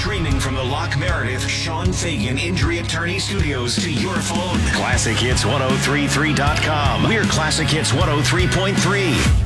Streaming from the Lock Meredith Sean Fagan Injury Attorney Studios to your phone. ClassicHits1033.com. We're Classic Hits 103.3.